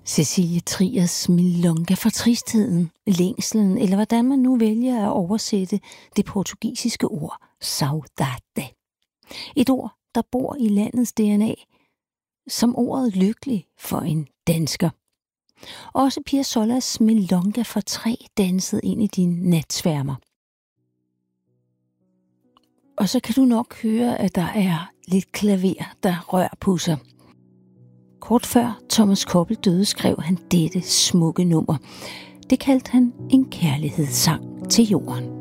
Cecilie Triers milonga for tristheden, længslen, eller hvordan man nu vælger at oversætte det portugisiske ord saudade. Et ord, der bor i landets DNA, som ordet lykkelig for en dansker. Også Piazzollas milonga for træ dansede ind i dine natsværmer. Og så kan du nok høre, at der er lidt klaver, der rører på sig. Kort før Thomas Koppel døde, skrev han dette smukke nummer. Det kaldte han en kærlighedssang til jorden.